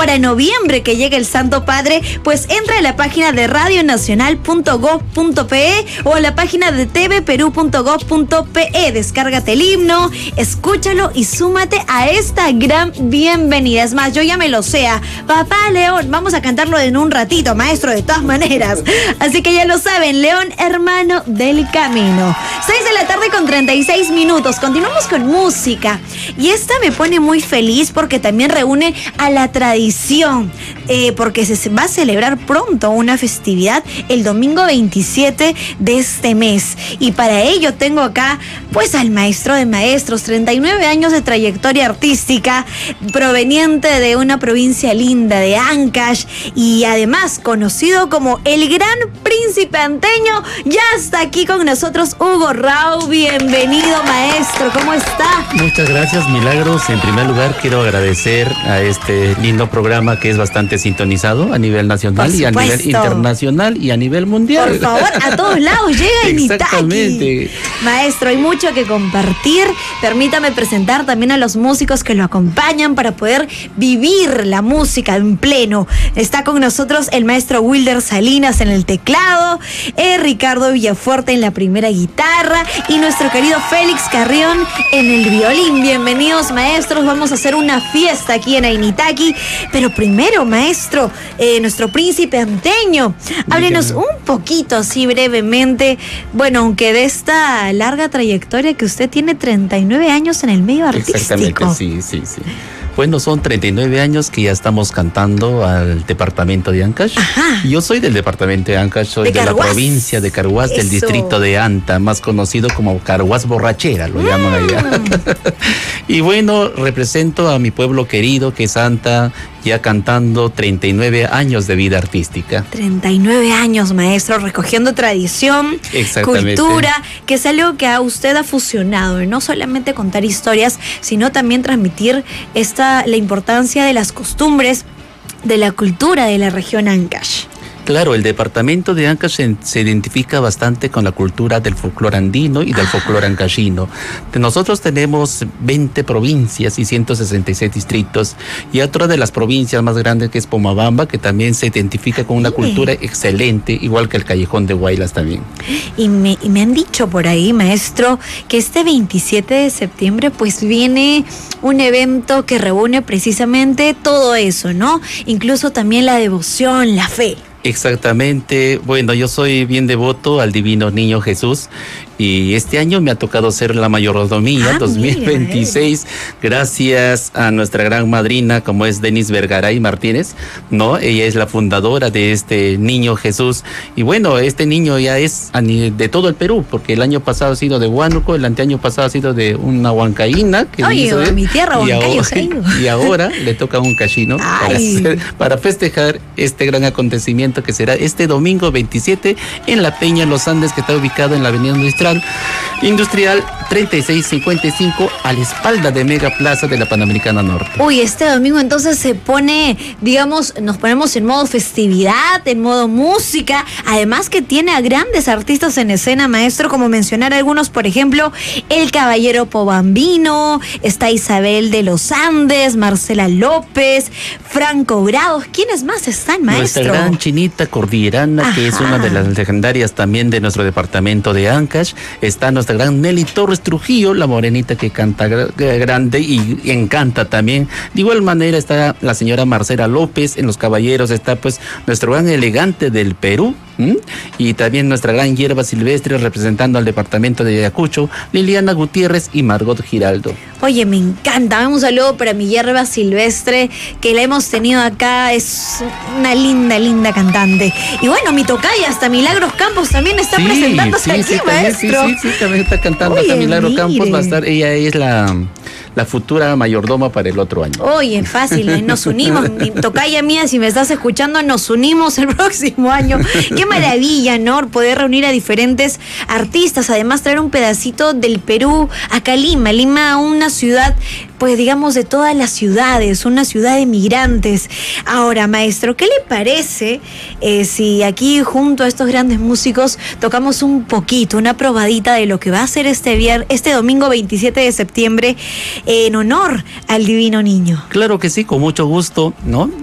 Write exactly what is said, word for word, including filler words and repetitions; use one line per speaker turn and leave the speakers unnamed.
para noviembre que llega el Santo Padre, pues entra a la página de radio nacional punto gob punto pe o a la página de te ve perú punto gob punto pe. Descárgate el himno, escúchalo y súmate a esta gran bienvenida. Es más, yo ya me lo sé. Papá León, vamos a cantarlo en un ratito, maestro, de todas maneras. Así que ya lo saben, León, hermano del camino. seis de la tarde con treinta y seis minutos. Continuamos con música. Y esta me pone muy feliz porque también reúne a la tradición. Eh, porque se va a celebrar pronto una festividad el domingo veintisiete de este mes. Y para ello tengo acá, pues, al maestro de maestros, treinta y nueve años de trayectoria artística, proveniente de una provincia linda de Ancash y además conocido como el gran príncipe anteño. Ya está aquí con nosotros Hugo Rau. Bienvenido, maestro, ¿cómo está?
Muchas gracias, Milagros. En primer lugar, quiero agradecer a este lindo programa que es bastante sintonizado a nivel nacional y a nivel internacional y a nivel mundial.
Por favor, a todos lados llega Initaki.
Exactamente.
Maestro, hay mucho que compartir. Permítame presentar también a los músicos que lo acompañan para poder vivir la música en pleno. Está con nosotros el maestro Wilder Salinas en el teclado, eh, Ricardo Villafuerte en la primera guitarra y nuestro querido Félix Carrión en el violín. Bienvenidos, maestros. Vamos a hacer una fiesta aquí en Ainitaki. Pero primero, maestro, eh, nuestro príncipe anteño, háblenos un poquito así brevemente, bueno, aunque de esta larga trayectoria que usted tiene, treinta y nueve años en el medio artístico.
Exactamente, sí, sí, sí. Bueno, son treinta y nueve años que ya estamos cantando al departamento de Ancash.
Ajá.
Yo soy del departamento de Ancash, soy de, de la provincia de Carhuaz, Eso. del distrito de Anta, más conocido como Carhuaz Borrachera, lo mm. llaman allá. Y bueno, represento a mi pueblo querido que es Anta, ya cantando treinta y nueve años de vida artística.
treinta y nueve años, maestro, recogiendo tradición, cultura, que es algo que a usted ha fusionado, y no solamente contar historias, sino también transmitir esta, la importancia de las costumbres, de la cultura de la región Ancash.
Claro, el departamento de Ancash se, se identifica bastante con la cultura del folclore andino y del ah. folclore ancashino. Nosotros tenemos veinte provincias y ciento sesenta y seis distritos, y otra de las provincias más grandes que es Pomabamba, que también se identifica con una sí. cultura excelente, igual que el Callejón de Huaylas también.
Y me, y me han dicho por ahí, maestro, que este veintisiete de septiembre pues viene un evento que reúne precisamente todo eso, ¿no? Incluso también la devoción, la fe.
Exactamente. Bueno, yo soy bien devoto al Divino Niño Jesús y este año me ha tocado ser la mayordomía ah, dos mil veintiséis, mira, gracias a nuestra gran madrina como es Denis Vergaray Martínez, ¿no? Ella es la fundadora de este Niño Jesús y bueno, este niño ya es de todo el Perú, porque el año pasado ha sido de Huánuco, el anteaño pasado ha sido de una huancaína que
Oye,
hizo
mi tierra,
y,
Huancayo,
ahora, y ahora le toca a un cachino para, hacer, para festejar este gran acontecimiento que será este domingo veintisiete en la Peña Los Andes, que está ubicado en la avenida Industrial Industrial treinta y seis cincuenta y cinco a la espalda de Mega Plaza de la Panamericana Norte.
Uy, este domingo entonces se pone, digamos, nos ponemos en modo festividad, en modo música, además que tiene a grandes artistas en escena, maestro, como mencionar algunos, por ejemplo, el Caballero Pobambino, está Isabel de los Andes, Marcela López, Franco Grados. ¿Quiénes más están, maestro?
Nuestra gran Chinita Cordillerana, Ajá. que es una de las legendarias también de nuestro departamento de Ancash. Está nuestra gran Nelly Torres Trujillo, la morenita que canta grande y encanta también. De igual manera está la señora Marcela López. En los caballeros está pues nuestro gran elegante del Perú, ¿m? Y también nuestra gran hierba silvestre representando al departamento de Ayacucho, Liliana Gutiérrez y Margot Giraldo.
Oye, me encanta. Un saludo para mi hierba silvestre, que la hemos tenido acá. Es una linda, linda cantante. Y bueno, mi tocaya, hasta Milagros Campos también está sí, presentándose sí, aquí,
sí,
maestro.
También, sí, sí, sí, también está cantando. Oye, acá Milagros mire. Campos va a estar, ella es la... la futura mayordoma para el otro año.
Oye, fácil, ¿eh? Nos unimos. Tocaya mía, si me estás escuchando, nos unimos el próximo año. Qué maravilla, ¿no? Poder reunir a diferentes artistas, además traer un pedacito del Perú acá a Lima. Lima, una ciudad, pues digamos, de todas las ciudades, una ciudad de migrantes. Ahora, maestro, ¿qué le parece eh, si aquí junto a estos grandes músicos tocamos un poquito, una probadita de lo que va a ser este vier- este domingo veintisiete de septiembre en honor al Divino Niño?
Claro que sí, con mucho gusto, ¿no?